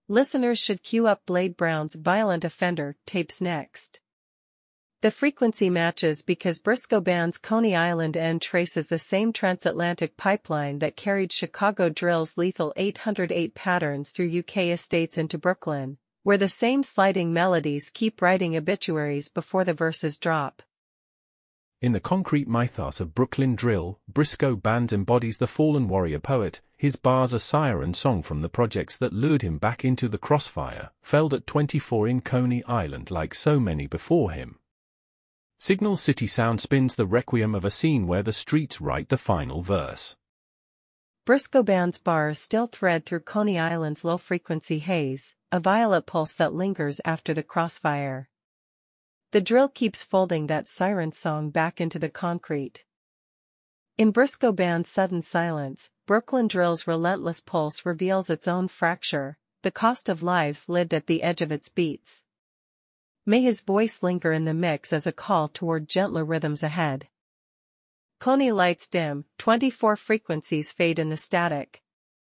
Listeners should cue up Blade Brown's Violent Offender tapes next. The frequency matches because Briscoe Band's Coney Island end traces the same transatlantic pipeline that carried Chicago Drill's lethal 808 patterns through UK estates into Brooklyn, where the same sliding melodies keep writing obituaries before the verses drop. In the concrete mythos of Brooklyn Drill, Briscoe Band embodies the fallen warrior poet. His bars are siren song from the projects that lured him back into the crossfire, felled at 24 in Coney Island like so many before him. Signal City Sound spins the requiem of a scene where the streets write the final verse. Briscoe Band's bars still thread through Coney Island's low-frequency haze, a violet pulse that lingers after the crossfire. The drill keeps folding that siren song back into the concrete. In Briscoe Band's sudden silence, Brooklyn Drill's relentless pulse reveals its own fracture, the cost of lives lived at the edge of its beats. May his voice linger in the mix as a call toward gentler rhythms ahead. Coney lights dim, 24 frequencies fade in the static.